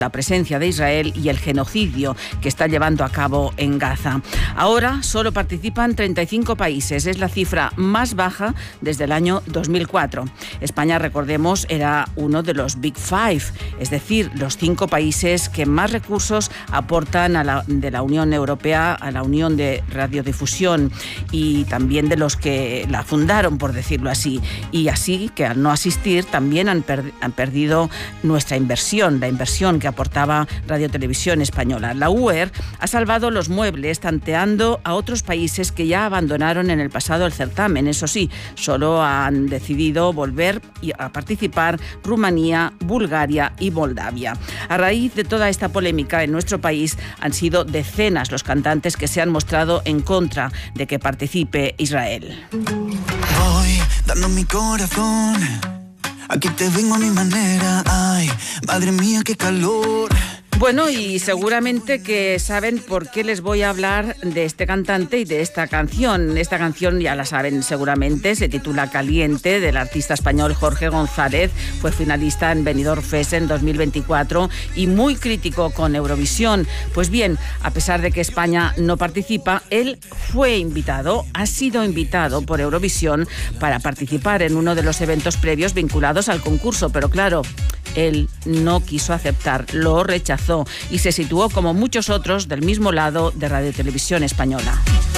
la presencia de Israel y el genocidio que está llevando a cabo en Gaza. Ahora solo participan 35 países, es la cifra más baja desde el año 2004. España, recordemos, era uno de los Big Five, es decir, los 5 países que más recursos aportan de la Unión Europea a la Unión de Radiodifusión y también de los que la fundaron, por decirlo así. Y así que al no asistir también han perdido nuestra inversión, la inversión que aportaba Radio Televisión Española. La UER ha salvado los muebles tanteando a otros países que ya abandonaron en el pasado el certamen. Eso sí, solo han decidido volver a participar Rumanía, Bulgaria y Moldavia. A raíz de toda esta polémica en nuestro país han sido decenas los cantantes que se han mostrado en contra de que participe Israel. Voy dando mi corazón, aquí te vengo a mi manera, ay, madre mía, qué calor. Bueno, y seguramente que saben por qué les voy a hablar de este cantante y de esta canción. Esta canción ya la saben seguramente, se titula Caliente, del artista español Jorge González. Fue finalista en Benidorm Fest en 2024 y muy crítico con Eurovisión. Pues bien, a pesar de que España no participa, él ha sido invitado por Eurovisión para participar en uno de los eventos previos vinculados al concurso, pero claro, él no quiso aceptar, lo rechazó y se situó como muchos otros del mismo lado de Radio Televisión Española.